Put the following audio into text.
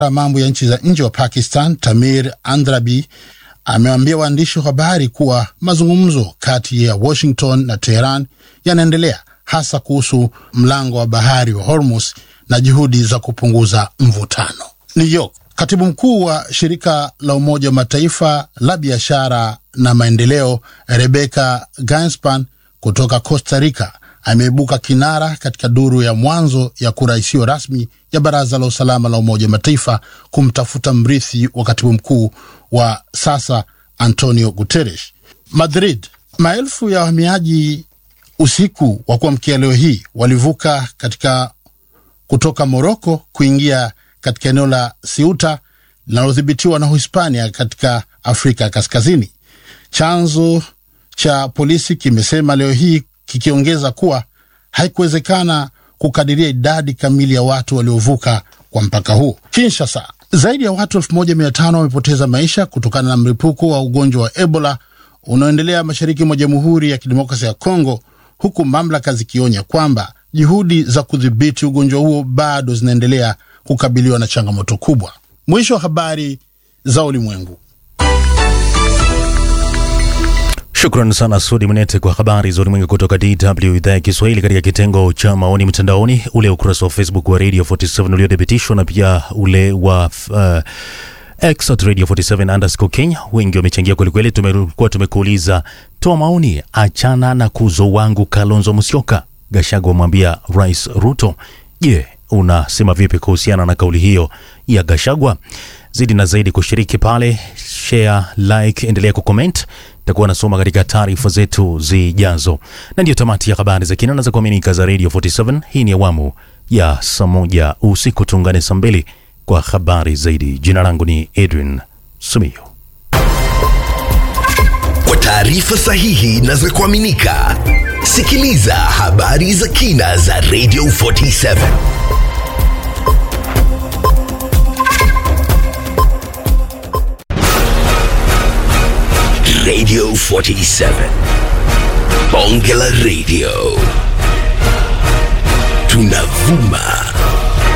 mambo ya nchi za nje wa Pakistan Tamir Andrabi amewaambia waandishi wa habari kuwa mazungumzo kati ya Washington na Tehran yanaendelea, hasa kuhusu mlango wa bahari wa Hormuz na juhudi za kupunguza mvutano. New York. Katibu mkuu wa shirika la Umoja wa Mataifa la biashara na maendeleo Rebecca Gainspan kutoka Costa Rica ameibuka kinara katika duru ya mwanzo ya kura isiyo rasmi ya Baraza la Usalama la Umoja wa Mataifa kumtafuta mrithi wa katibu mkuu wa sasa Antonio Guterres. Madrid. Maelfu ya wahamiaji usiku wa kuamkia leo hii walivuka kutoka Morocco kuingia katika eneo la Ceuta linalodhibitiwa na Hispania katika Afrika Kaskazini. Chanzo cha polisi kimesema leo hii, kikiongeza kuwa haikuwezekana kukadiria idadi kamili ya watu waliovuka kwa mpaka huu. Kinshasa. Zaidi ya watu 1500 wamepoteza maisha kutokana na mlipuko wa ugonjwa wa Ebola unaoendelea mashariki mwa Jamhuri ya Kidemokrasia ya Kongo, huku mamlaka zikionya kwamba juhudi za kudhibiti ugonjwa huo bado zinaendelea kukabiliwa na changamoto kubwa. Mwisho wa habari za ulimwengu. Shukrani sana Sudi Mnete kwa habari za ulimwengu kutoka DW idhaa ya Kiswahili, katika kitengo cha maoni mtandaoni, ule ukurasa wa Facebook wa Radio 47 uliodhibitishwa na pia ule wa X Radio 47_Kenya. Wengi wamechangia kweli kweli. Tumekuuliza, toa maoni, achana na kuzo wangu Kalonzo Musyoka. Gachagua mwambia Rais Ruto. Je, unasema vipi kuhusiana na kauli hiyo ya Gachagua? Zidi na zaidi kushiriki pale, share, like, endelea kucomment. Takuwa nasoma katika taarifa zetu zijazo. Na ndio tamati ya habari za kina na za kuaminika za Radio 47. Hii ni awamu ya saa 1 usiku. Tuungane saa 2 kwa habari zaidi. Jina langu ni Edwin Sumio. Kwa taarifa sahihi na za kuaminika, sikiliza habari za kina za Radio 47. Radio 47. Bonge la Radio. Tunavuma